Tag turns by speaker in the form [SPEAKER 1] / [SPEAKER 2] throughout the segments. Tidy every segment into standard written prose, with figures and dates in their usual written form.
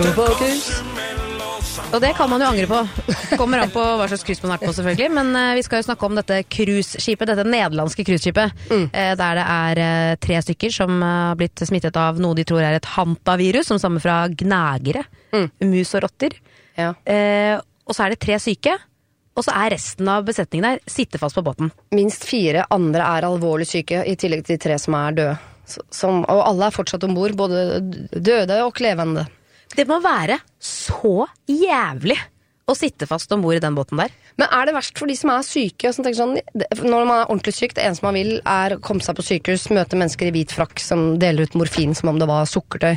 [SPEAKER 1] Og det kan man jo angre på. Kommer an på hva slags cruise man har vært på selvfølgelig. Men vi skal jo snakke om dette cruiseskipet, dette nederlandske cruiseskipet. Der det er 3 stykker som har blitt smittet av noe de tror er et hantavirus, som stammer fra gnagere, mus og rotter.
[SPEAKER 2] Ja.
[SPEAKER 1] Og så er det 3 syke, og så er resten av besetningen der sitter fast på båten.
[SPEAKER 2] Minst 4 andre er alvorlig syke, i tillegg til 3 som er døde. Og alle er fortsatt ombord, både døde og levende.
[SPEAKER 1] Det må være så jævlig å sitte fast ombord i den båten der.
[SPEAKER 2] Men er det verst for de som er syke? Som tenker sånn, når man er ordentlig syk, det eneste man vil er å komme seg på sykehus, møte mennesker i hvit frakk som deler ut morfin som om det var sukkertøy.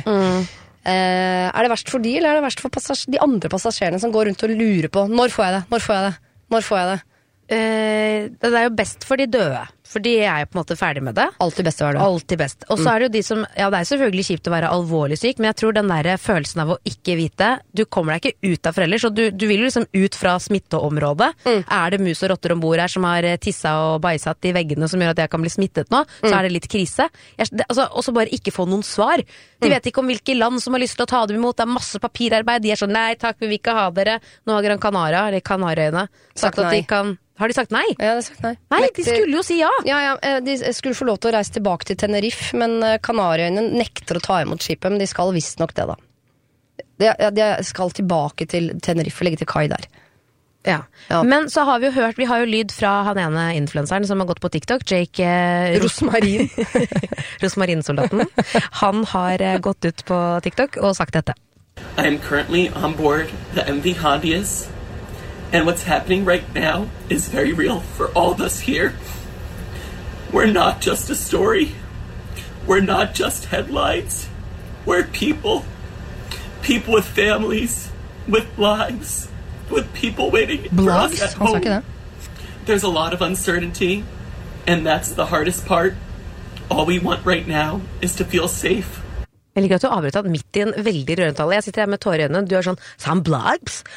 [SPEAKER 2] Er det verst for de, eller er det verst for de andre passasjerene som går rundt og lurer på når får jeg det? Når får jeg det? Når får jeg det?
[SPEAKER 1] Det er jo best for de døde, for de er jo på en måte ferdig med det.
[SPEAKER 2] Alltid best å være det.
[SPEAKER 1] Alltid best. Og så er det jo de som, ja det er selvfølgelig kjipt å være alvorlig syk, men jeg tror den der følelsen av å ikke vite, du kommer deg ikke ut av for ellers, så du vil jo liksom ut fra smitteområdet. Er det mus og rotter ombord her som har tissa og bæsat i veggene som gjør at jeg kan bli smittet nå, så er det litt krise. Og så bare ikke få noen svar. De vet ikke om hvilke land som har lyst til å ta dem imot, det er masse papirarbeid, de er sånn, nei takk, vi vil ikke ha dere. Nå har Gran Canaria, eller Kanarøyene, sagt at de kan... Har de sagt nei?
[SPEAKER 2] Ja, de har sagt nei.
[SPEAKER 1] Nei, de skulle jo si ja.
[SPEAKER 2] Ja, de skulle få lov til å reise tilbake til Tenerife, men Kanarøyene nekter å ta imot skipet, men de skal visst nok det da. De skal tilbake til Tenerife og legge til kai der.
[SPEAKER 1] Ja. Men så har vi jo hørt, vi har jo lyd fra han ene influenseren som har gått på TikTok, Jake
[SPEAKER 2] Rosmarin.
[SPEAKER 1] Rosmarinsoldaten. Han har gått ut på TikTok og sagt dette.
[SPEAKER 3] I am currently on board the MV Hondias. And what's happening right now is very real for all of us here. We're not just a story. We're not just headlines. We're people. People with families, with lives, with people waiting for us at home. There's a lot of uncertainty, and that's the hardest part. All we want right now is to feel safe.
[SPEAKER 1] Jeg liker at du avbryter midt i en veldig rørentale. Jeg sitter her med tårer i øynene. Du er sånn blogs?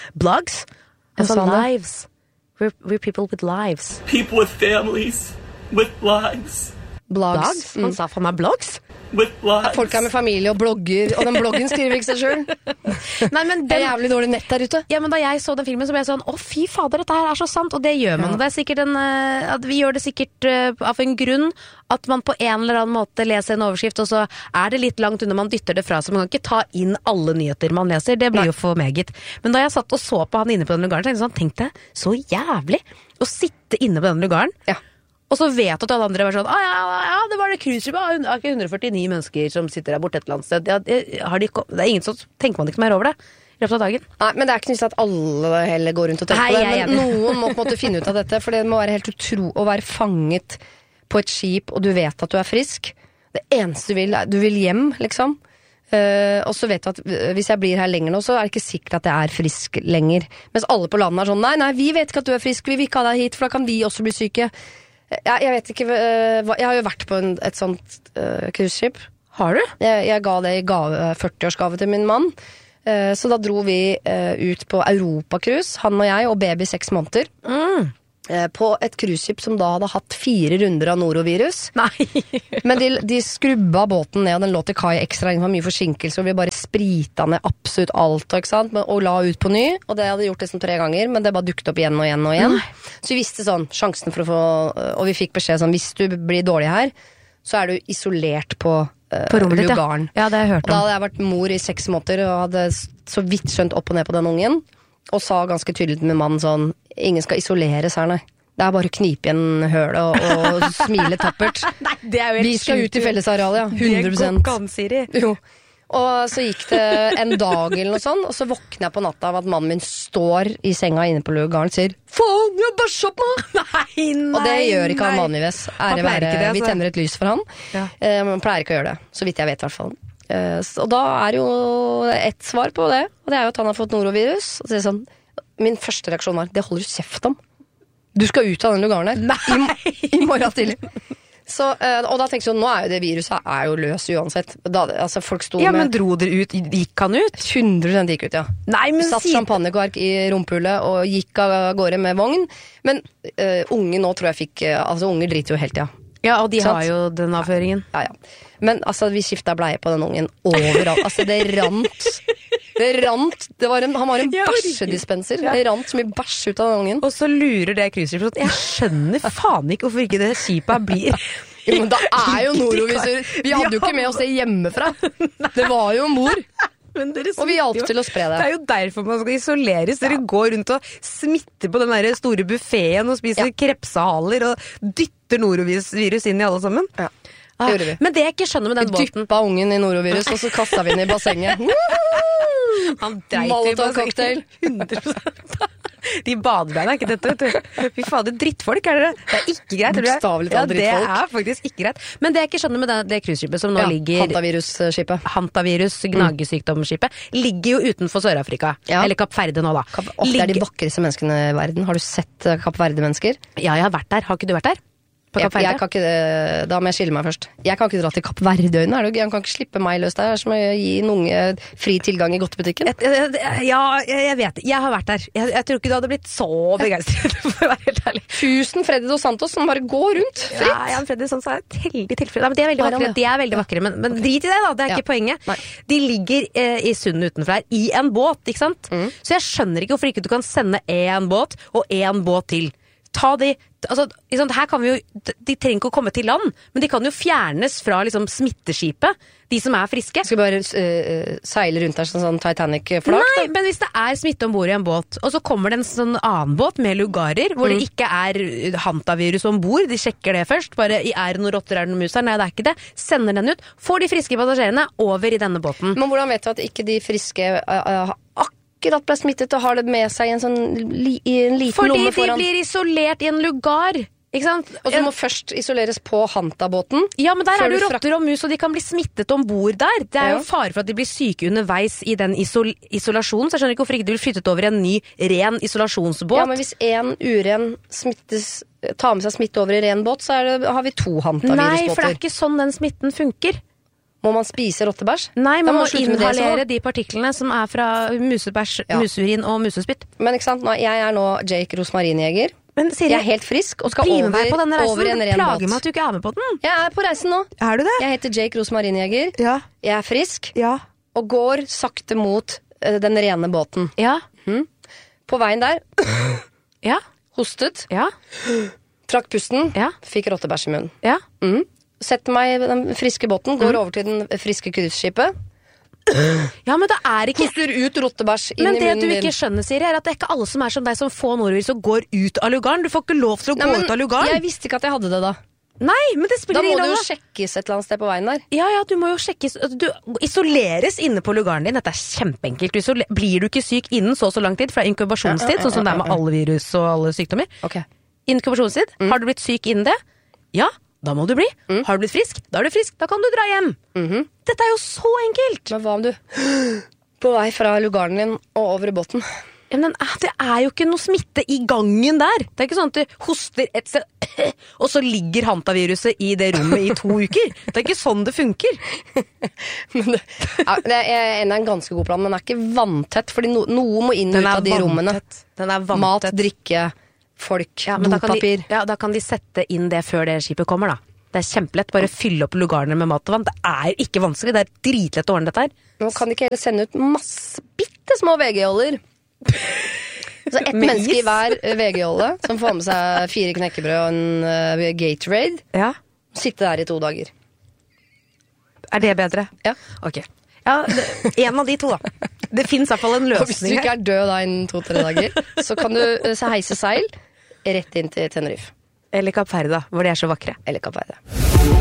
[SPEAKER 1] Altså lives. We're people with lives.
[SPEAKER 3] People with families, with lives.
[SPEAKER 1] Blogs? Han sa for meg blogs?
[SPEAKER 3] With lives.
[SPEAKER 2] Folk er med familie og blogger, og den bloggen skriver ikke seg selv.
[SPEAKER 1] Nei, men
[SPEAKER 2] det er jævlig dårlig nett der ute.
[SPEAKER 1] Ja, men da jeg så den filmen så ble jeg sånn, å fy fader, dette her er så sant, og det gjør man. Og det er sikkert at vi gjør det sikkert av en grunn, at man på en eller annen måte leser en overskrift, og så er det litt langt unna, man dytter det fra seg, man kan ikke ta inn alle nyheter man leser, det blir jo for meget. Men da jeg satt og så på han inne på den lugaren, så tenkte jeg, så jævlig å sitte inne på den lugaren, og så vet du at alle andre var sånn, ja, det var det cruiseskipet, det er ikke 149 mennesker som sitter der borte et eller annet sted. Det er ingen som tenker man ikke mer over det i løpet av dagen.
[SPEAKER 2] Nei, men det er ikke nytt at alle heller går rundt og tenker på det, men noen må på en måte finne ut av dette, for det må være helt å være fanget på et skip, og du vet at du er frisk. Det eneste du vil hjem, liksom. Og så vet du at hvis jeg blir her lenger nå, så er det ikke sikkert at jeg er frisk lenger. Mens alle på landet er sånn, nei, vi vet ikke at du er frisk, vi vil ikke ha deg hit, for da kan vi også bli syke. Jeg vet ikke, jeg har jo vært på et sånt cruiseskip.
[SPEAKER 1] Har du?
[SPEAKER 2] Jeg ga det i 40-årsgave til min mann. Så da dro vi ut på Europacruise, han og jeg, og baby 6 måneder. På et cruiseskip som da hadde hatt 4 runder av norovirus.
[SPEAKER 1] Nei.
[SPEAKER 2] Men de skrubba båten ned, og den lå til kai ekstra, det var mye forsinkelse, og vi bare sprita ned absolutt alt, ikke sant? Og la ut på ny, og det hadde gjort liksom 3 ganger, men det bare dukket opp igjen og igjen og igjen. Så vi visste sånn, sjansen for å få, og vi fikk beskjed sånn, hvis du blir dårlig her, så er du isolert på lugaren.
[SPEAKER 1] Ja, det har jeg hørt om.
[SPEAKER 2] Og da hadde jeg vært mor i 6 måneder, og hadde så vidt skjønt opp og ned på den ungen, og sa ganske tydelig til min mann sånn, ingen skal isoleres her, nei. Det er bare å knipe igjen hølet og smile tappert.
[SPEAKER 1] Nei, det er jo helt
[SPEAKER 2] vi skal ut i fellesarealet, ja. 100%.
[SPEAKER 1] Det går ikke an, Siri.
[SPEAKER 2] Jo. Og så gikk det en dag eller noe sånt, og så våkner jeg på natta av at mannen min står i senga inne på lugaren og sier, faen, jeg bæsja på meg!
[SPEAKER 1] Nei.
[SPEAKER 2] Og det gjør ikke han vanligvis. Vi tenner et lys for han. Ja. Man pleier ikke å gjøre det, så vidt jeg vet i hvert fall. Og da er jo et svar på det, og det er jo at han har fått norovirus. Og så er det sånn, min første reaksjon var, det holder du kjeft om. Du skal ut av den lugaren her i morgen tidlig. Så, og da tenkte jeg sånn, nå er jo det viruset er jo løs uansett. Altså folk sto
[SPEAKER 1] men dro dere ut? Gikk han ut?
[SPEAKER 2] 100% gikk ut, ja.
[SPEAKER 1] Nei, men
[SPEAKER 2] satt champagnekork i rumpehullet og gikk av gårde med vogn. Men unge nå tror jeg fikk, altså unger driter jo helt, ja.
[SPEAKER 1] Ja, og de har jo den avføringen.
[SPEAKER 2] Ja. Men altså, vi skiftet bleie på den ungen overalt. Altså, det rant Det rant, han var en bæsjedispenser. Det rant så mye bæsj ut av den ungen.
[SPEAKER 1] Og så lurer det cruiseskipet sånn, jeg skjønner faen ikke hvorfor ikke det skipet blir...
[SPEAKER 2] Jo, men da jo noroviser. Vi hadde jo ikke med oss det hjemmefra. Det var jo mor. Og vi hjalp til å spre det.
[SPEAKER 1] Det jo derfor man skal isoleres. Dere går rundt og smitter på den der store buffeten og spiser krepsehaler og dytter norovirus inn i alle sammen.
[SPEAKER 2] Ja, det gjorde vi.
[SPEAKER 1] Men det jeg ikke skjønner med den båten...
[SPEAKER 2] Vi dyppet ungen i norovirus, og så kastet vi den i bassenget.
[SPEAKER 1] Han dreit
[SPEAKER 2] Molotov-cocktail.
[SPEAKER 1] 100%. De badebeina ikke dette, vet du. Fy fader, drittfolk det ikke greit.
[SPEAKER 2] Bokstavelig talt drittfolk.
[SPEAKER 1] Det faktisk ikke greit. Men det jeg ikke skjønner med det cruiseskipet som nå ligger...
[SPEAKER 2] Hantavirus-skipet.
[SPEAKER 1] Hantavirus, gnagesykdomsskipet, ligger jo utenfor Sør-Afrika. Eller Kapp Verde nå da.
[SPEAKER 2] Det de vakreste menneskene i verden. Har du sett Kapp Verde-mennesker?
[SPEAKER 1] Ja, jeg har vært der. Har ikke du vært der?
[SPEAKER 2] Jeg kan ikke, da må jeg skille meg først. Jeg kan ikke dra til Kapp Verdøyene. Jeg kan ikke slippe meg løs der. Det som å gi en unge fri tilgang i godtebutikken.
[SPEAKER 1] Ja, jeg vet det. Jeg har vært der. Jeg tror ikke du hadde blitt så begeistret, for å være helt ærlig.
[SPEAKER 2] 1000 Freddy Dos Santos som bare går rundt fritt.
[SPEAKER 1] Ja, Freddy Dos Santos veldig tilfreds. Men de veldig vakre. Men drit i det da, det ikke poenget. Nei. De ligger i sundet utenfor her, i en båt, ikke sant? Så jeg skjønner ikke hvorfor ikke du kan sende en båt og en båt til. Ta de, altså, her kan vi jo, de trenger ikke å komme til land, men de kan jo fjernes fra liksom smitteskipet, de som friske.
[SPEAKER 2] Skal bare seile rundt der sånn Titanic-flak?
[SPEAKER 1] Nei, men hvis det smitte ombord i en båt, og så kommer det en sånn annen båt med lugarer, hvor det ikke hantavirus ombord, de sjekker det først, bare det noen rotter, det noen mus her, nei det ikke det, sender den ut, får de friske passasjerene over i denne båten.
[SPEAKER 2] Men hvordan vet du at ikke de friske akkurat ble smittet og har det med seg i en liten lomme foran?
[SPEAKER 1] Fordi de blir isolert i en lugar, ikke sant?
[SPEAKER 2] Og så må først isoleres på Hanta-båten.
[SPEAKER 1] Ja, men der det jo rotter og mus, og de kan bli smittet ombord der. Det jo fare for at de blir syke underveis i den isolasjonen, så jeg skjønner ikke hvorfor ikke de blir flyttet over i en ny, ren isolasjonsbåt.
[SPEAKER 2] Ja, men hvis en uren tar med seg smitte over i ren båt, så har vi 2 Hanta-virusbåter.
[SPEAKER 1] Nei, for det ikke sånn den smitten funker.
[SPEAKER 2] Må man spise rottebæsj?
[SPEAKER 1] Nei, man må inhalere de partiklene som fra musebæsj, museurin og musespytt.
[SPEAKER 2] Men ikke sant, jeg nå Jake Rosmarinjeger.
[SPEAKER 1] Men Siri,
[SPEAKER 2] jeg helt frisk og skal over en ren båt.
[SPEAKER 1] Det plager meg at du ikke med på den.
[SPEAKER 2] Jeg på reisen nå.
[SPEAKER 1] Er du det?
[SPEAKER 2] Jeg heter Jake Rosmarinjeger.
[SPEAKER 1] Ja.
[SPEAKER 2] Jeg frisk.
[SPEAKER 1] Ja.
[SPEAKER 2] Og går sakte mot den rene båten.
[SPEAKER 1] Ja.
[SPEAKER 2] På veien der.
[SPEAKER 1] Ja.
[SPEAKER 2] Hostet.
[SPEAKER 1] Ja.
[SPEAKER 2] Trakk pusten.
[SPEAKER 1] Ja.
[SPEAKER 2] Fikk rottebæsj i munnen.
[SPEAKER 1] Ja.
[SPEAKER 2] Setter meg i den friske båten, går over til den friske cruiseskipet.
[SPEAKER 1] Ja, men det ikke...
[SPEAKER 2] Koster ut rottebæsj inn i munnen din.
[SPEAKER 1] Men det du ikke skjønner, Siri, at det ikke alle som som deg som får norovirus og går ut av lugaren. Du får ikke lov til å gå ut av lugaren.
[SPEAKER 2] Jeg visste ikke at jeg hadde det da.
[SPEAKER 1] Nei, men det spiller ingen rolle.
[SPEAKER 2] Da må du jo sjekkes et eller annet sted på veien der.
[SPEAKER 1] Ja, du må jo sjekkes. Du isoleres inne på lugaren din. Dette kjempeenkelt. Blir du ikke syk innen så lang tid fra inkubasjonstid, sånn som det med alle virus og alle sykdommer.
[SPEAKER 2] Okay.
[SPEAKER 1] Inkubasjonstid. Har du blitt syk innen det? Ja. Da må du bli. Har du blitt frisk? Da du frisk. Da kan du dra hjem. Dette jo så enkelt.
[SPEAKER 2] Men hva om du på vei fra lugaren din og over i båten?
[SPEAKER 1] Ja, men det jo ikke noe smitte i gangen der. Det ikke sånn at du hoster et sted, og så ligger hantaviruset i det rommet i 2 uker. Det ikke sånn det funker.
[SPEAKER 2] Men det en ganske god plan, men den ikke vanntett, fordi noe må inn ut av de rommene.
[SPEAKER 1] Den vanntett.
[SPEAKER 2] Mat, drikke, folk, dopapir.
[SPEAKER 1] Da kan de sette inn det før det skipet kommer, da. Det kjempelett. Bare fylle opp lugarene med mat og vann. Det ikke vanskelig. Det dritlett å ordne dette her.
[SPEAKER 2] Nå kan de ikke heller sende ut masse bitte små VG-joller. Så ett menneske i hver VG-jolle som får med seg 4 knekkebrød og en Gatorade.
[SPEAKER 1] Ja.
[SPEAKER 2] Sitte der i 2 dager.
[SPEAKER 1] Det bedre?
[SPEAKER 2] Ja.
[SPEAKER 1] Ok. Ja, en av de 2 da. Det finnes i hvert fall en løsning her.
[SPEAKER 2] Hvis du ikke død da innen 2-3 dager, så kan du heise seil rett inn til Tenerife.
[SPEAKER 1] Eller Kapp Verde, hvor de så vakre.
[SPEAKER 2] Eller Kapp Verde.